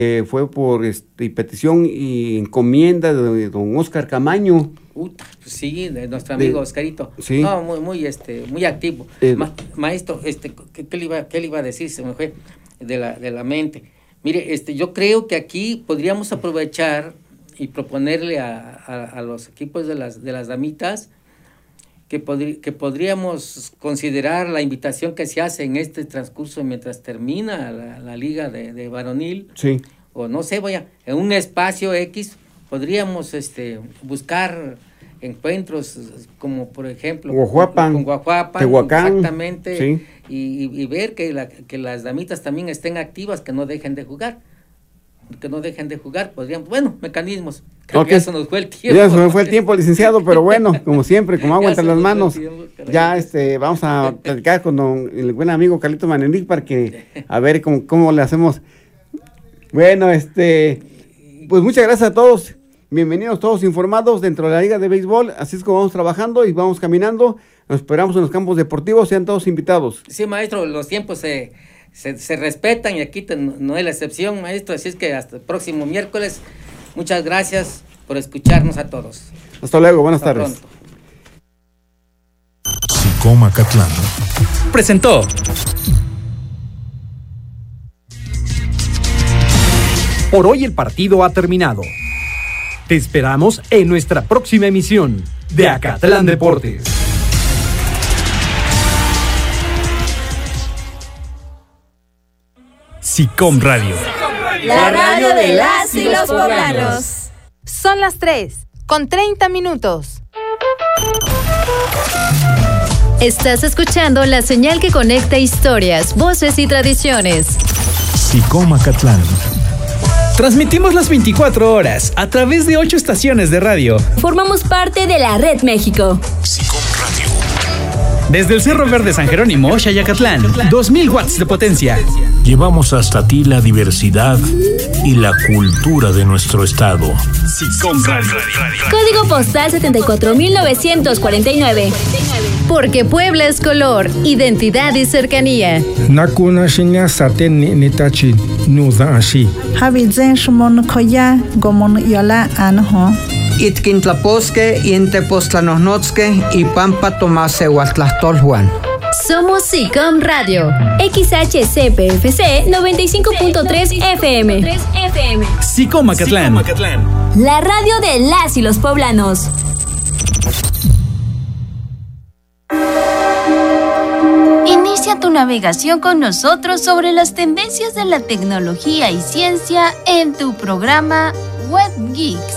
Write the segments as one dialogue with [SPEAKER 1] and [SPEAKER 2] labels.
[SPEAKER 1] fue por petición y encomienda de don Oscar Camaño.
[SPEAKER 2] Sí, de nuestro amigo Oscarito.
[SPEAKER 1] Sí.
[SPEAKER 2] No, muy activo. Maestro, ¿qué le iba a decir? Se me fue de la mente. Mire, yo creo que aquí podríamos aprovechar y proponerle a los equipos de las damitas que podríamos considerar la invitación que se hace en este transcurso mientras termina la liga de varonil.
[SPEAKER 1] Sí.
[SPEAKER 2] O no sé, en un espacio X podríamos buscar encuentros como por ejemplo
[SPEAKER 1] Guajuapan, Tehuacán,
[SPEAKER 2] exactamente,
[SPEAKER 1] sí.
[SPEAKER 2] y ver que las damitas también estén activas, que no dejen de jugar. Podrían, mecanismos. Creo que ya se nos fue el tiempo.
[SPEAKER 1] Ya se nos fue el tiempo, licenciado, pero bueno, como siempre, como agua entre las manos. Ya vamos a platicar con el buen amigo Carlito Manenic para que a ver cómo le hacemos. Bueno, pues muchas gracias a todos. Bienvenidos todos informados dentro de la Liga de Béisbol. Así es como vamos trabajando y vamos caminando. Nos esperamos en los campos deportivos. Sean todos invitados.
[SPEAKER 2] Sí, maestro, los tiempos se respetan y aquí no es la excepción, maestro. Así es que hasta el próximo miércoles. Muchas gracias por escucharnos a todos.
[SPEAKER 1] Hasta luego, buenas tardes.
[SPEAKER 2] Pronto.
[SPEAKER 3] SICOM Acatlán
[SPEAKER 4] presentó Por hoy el partido ha terminado. Te esperamos en nuestra próxima emisión de Acatlán Deportes. SICOM Radio.
[SPEAKER 5] La radio de las y los poblanos.
[SPEAKER 6] Son las 3:30.
[SPEAKER 7] Estás escuchando la señal que conecta historias, voces y tradiciones.
[SPEAKER 3] SICOM Acatlán.
[SPEAKER 4] Transmitimos las 24 horas a través de 8 estaciones de radio.
[SPEAKER 5] Formamos parte de la Red México.
[SPEAKER 3] SICOM Radio.
[SPEAKER 4] Desde el Cerro Verde San Jerónimo, Xayacatlán, 2000 watts de potencia.
[SPEAKER 3] Llevamos hasta ti la diversidad y la cultura de nuestro estado.
[SPEAKER 4] SICOM Radio.
[SPEAKER 5] Código postal 74949.
[SPEAKER 7] Porque Puebla es color, identidad y cercanía.
[SPEAKER 8] Nakuna shinya saten nitachi nuza ashi.
[SPEAKER 9] Habizen shmon koya gomon yola anho.
[SPEAKER 10] Itkintlaposque, Intepostlanosnotzque y Pampa Tomase Huatlastolhuan.
[SPEAKER 7] Somos SICOM Radio.
[SPEAKER 5] XHCPFC 95.3 FM.
[SPEAKER 4] SICOM Acatlán.
[SPEAKER 5] La radio de las y los poblanos.
[SPEAKER 7] Inicia tu navegación con nosotros sobre las tendencias de la tecnología y ciencia en tu programa Web Geeks.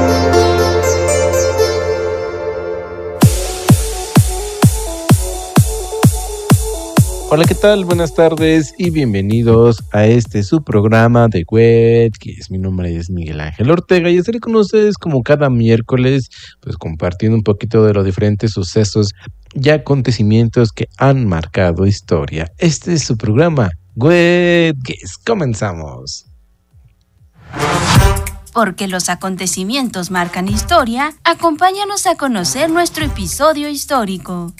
[SPEAKER 11] Hola, ¿qué tal? Buenas tardes y bienvenidos a su programa de Web Geeks. Mi nombre es Miguel Ángel Ortega y estaré con ustedes como cada miércoles, pues compartiendo un poquito de los diferentes sucesos y acontecimientos que han marcado historia. Este es su programa Web Geeks. Comenzamos.
[SPEAKER 7] Porque los acontecimientos marcan historia, acompáñanos a conocer nuestro episodio histórico.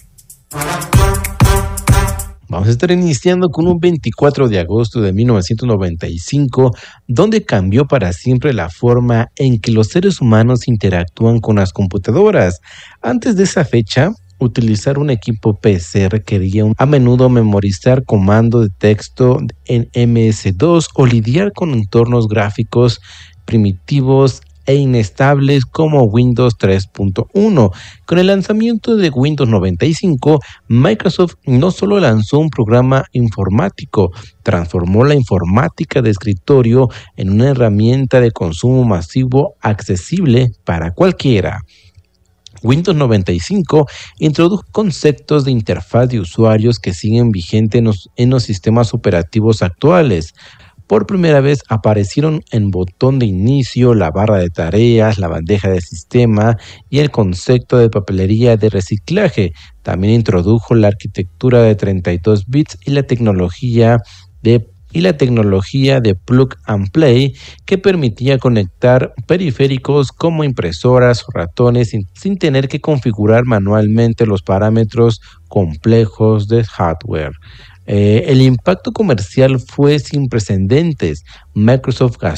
[SPEAKER 11] Vamos a estar iniciando con un 24 de agosto de 1995, donde cambió para siempre la forma en que los seres humanos interactúan con las computadoras. Antes de esa fecha, utilizar un equipo PC requería a menudo memorizar comandos de texto en MS-DOS o lidiar con entornos gráficos primitivos e inestables como Windows 3.1. Con el lanzamiento de Windows 95, Microsoft no solo lanzó un programa informático, transformó la informática de escritorio en una herramienta de consumo masivo accesible para cualquiera. Windows 95 introdujo conceptos de interfaz de usuarios que siguen vigentes en los sistemas operativos actuales. Por primera vez aparecieron en botón de inicio, la barra de tareas, la bandeja de sistema y el concepto de papelería de reciclaje. También introdujo la arquitectura de 32 bits y la tecnología de plug and play, que permitía conectar periféricos como impresoras o ratones sin tener que configurar manualmente los parámetros complejos de hardware. El impacto comercial fue sin precedentes. Microsoft